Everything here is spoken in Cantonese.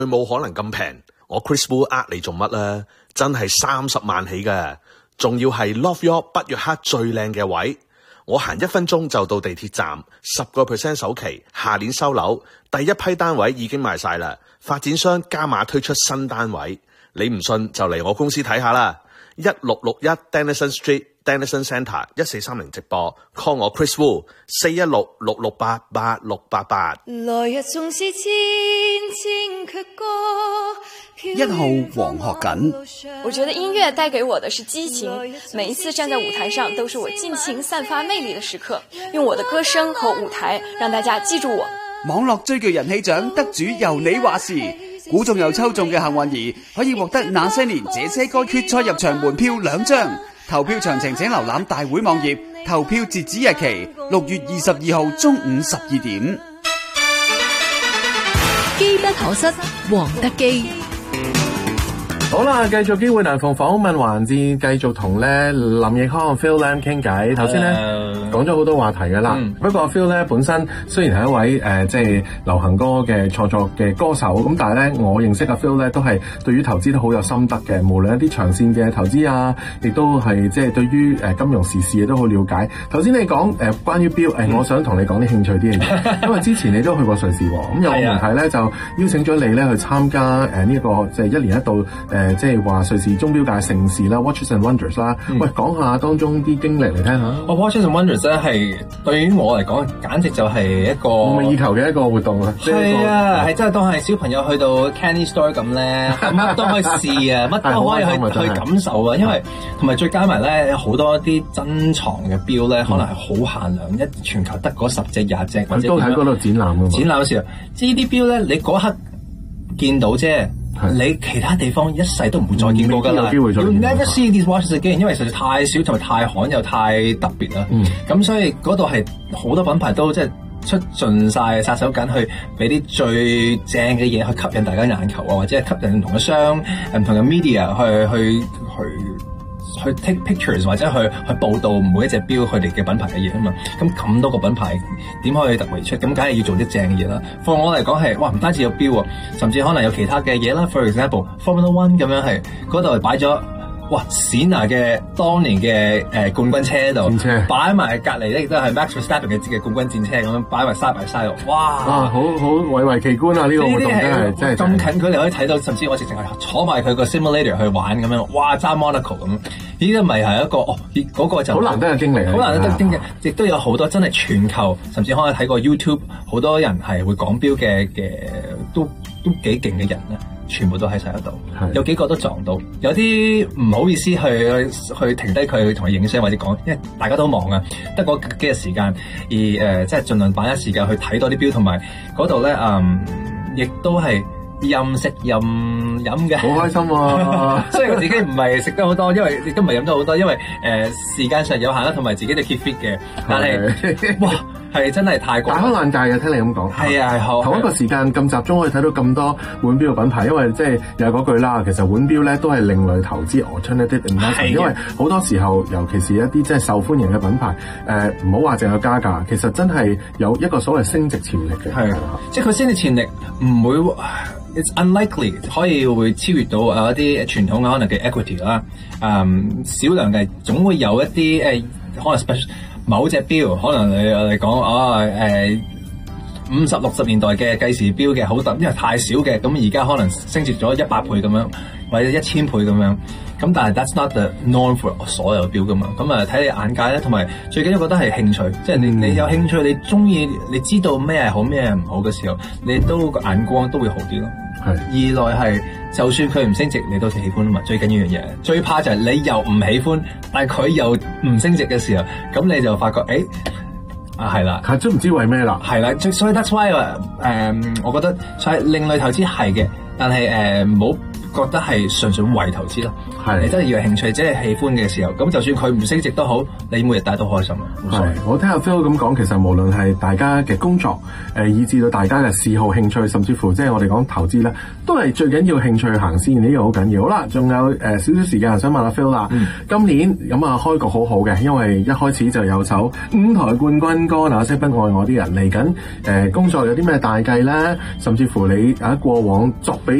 佢冇可能咁平，我 Chris Wu 呃你做乜咧？真係30萬起嘅，仲要係 Love York 北約克最靚嘅位，我行1分鐘就到地鐵站，10% 首期，下年收樓，第一批單位已經賣晒啦，發展商加碼推出新單位，你唔信就嚟我公司睇下啦，1661 Dennison Street Dennison Centre 1430直播 ，call 我 Chris Wu 416-668-8688。 來日縱是戰爭卻歌 1號黃學錦， 我覺得音樂帶給我的是激情，每一次站在舞台上都是我盡情散發魅力的時刻，用我的歌聲和舞台讓大家記住我。 網絡最具人氣獎得主由你話事，估中又抽中嘅幸運兒可以獲得那些年這些歌決賽入場門票2張。投票詳情請瀏覽大會網頁，投票截止日期6月22號中午12點。 機不可失，黃德基。 好啦，繼續機會難逢訪問環節，繼續同咧林奕匡 Phil Lam 傾偈。頭先咧講咗好多話題噶啦，不過 Phil 咧本身雖然係一位即係流行歌嘅創作嘅歌手，咁但係咧我認識阿 Phil 咧都係對於投資都好有心得嘅，無論一啲長線嘅投資啊，亦都係即係對於金融時事都好了解。頭先你講關於錶，我想同你講啲興趣啲嘅嘢，因為之前你都去過瑞士喎，咁有個媒體咧就邀請咗你咧去參加呢一個即係1年1度即係話瑞士鐘錶界盛事啦 ，Watches and Wonders 啦。喂，講下當中啲經歷嚟聽下。 Watches and Wonders 咧係對於我嚟講，簡直就係一個夢寐以求嘅一個活動啊！ 係啊，係真係當係小朋友去到 Candy Store 咁咧，乜都可以試啊，乜都可以去感受啊。因為同埋再加埋咧，好多啲珍藏嘅錶咧，可能係好限量，全球得嗰10隻20隻，或者都喺嗰度展覽㗎嘛。 展覽嘅時候，呢啲錶咧，你嗰刻見到啫。你其他地方一世都唔會再見過㗎啦。You never see these watches again， 因為實在太少同埋太罕又太特別啦。咁所以嗰度係好多品牌都即係出盡晒殺手鐧去俾啲最正嘅嘢去吸引大家眼球啊，或者係吸引唔同嘅商、唔同嘅 media 去 take pictures 或者去報導每一隻錶佢哋嘅品牌嘅嘢啊嘛，咁多個品牌點可以突圍而出？咁梗係要做啲正嘅嘢啦。For 我嚟講係，哇唔單止有錶喎，甚至可能有其他嘅嘢啦。For example Formula One 咁樣係嗰度係擺咗哇 Senna 嘅當年嘅冠軍車度，擺埋隔離咧亦都係 Max Verstappen 嘅冠軍戰車咁樣擺埋 side by side 度，哇！ 好蔚為奇觀啊！呢個活動真係咁近佢哋可以睇到，甚至我直情係坐埋佢個 simulator 去玩咁樣，哇揸 Monaco 咁，呢啲咪係一個嗰個就好難得嘅經歷， 好難得嘅經歷，亦都有好多真係全球，甚至可以睇過 YouTube， 好多人係會講錶嘅都幾勁嘅人咧。全部都喺晒嗰度，有幾個都撞到，有啲唔好意思去停低佢同佢影相或者講，因為大家都忙啊，得嗰幾日時間，而即係盡量把握時間去睇多啲錶，同埋嗰度咧亦都係任食任飲嘅， 好開心啊！ 雖然我自己唔係食得好多，因為亦都唔係飲得好多，因為時間上有限啦，同埋自己都 keep fit 嘅，但係哇！係真係太過大開眼界嘅，聽你咁講。 係啊，係同一個時間咁集中可以睇到咁多腕錶嘅品牌，因為即係又係嗰句啦，其實腕錶咧都係另類投資 alternative investment，因為好多時候，尤其是一啲即係受歡迎嘅品牌，唔好話淨係加價，其實真係有一個所謂升值潛力嘅。 係，即係佢升值潛力唔會 ，it's unlikely 可以會超越到一啲傳統嘅可能嘅 equity 啦，少量嘅總會有一啲可能 special。某隻錶可能你講50、60年代嘅計時錶嘅好特，因為太少嘅，咁而家可能升值咗100倍咁樣，或者1000倍咁樣。咁但係 that's not the norm for 所有錶噶嘛。咁睇你眼界咧，同埋最緊要覺得係興趣，即係你有興趣，你中意，你知道咩係好咩係唔好嘅時候，你都個眼光都會好啲咯。二來係，就算佢唔升值，你都喜歡啊嘛。最緊要樣嘢，最怕就係你又唔喜歡，但係佢又唔升值嘅時候，咁你就發覺係啦， 係都唔知為咩啦。 係啦，所以 that's why 我覺得所以另類投資係嘅，但係唔好覺得係純粹為投資咯。 係你真係要有興趣，即係喜歡嘅時候，咁就算佢唔升值都好，你每日帶都開心啊。 係，我聽阿 Phil 咁講，其實無論係大家嘅工作，以至到大家嘅嗜好、興趣，甚至乎即係我哋講投資咧，都係最緊要興趣行先，呢個好緊要。好啦，仲有少少時間，想問阿 Phil 啦。今年咁啊開局好好嘅，因為一開始就有首5台冠軍歌《那些不愛我的人》嚟緊。工作有啲咩大計咧？甚至乎你過往作俾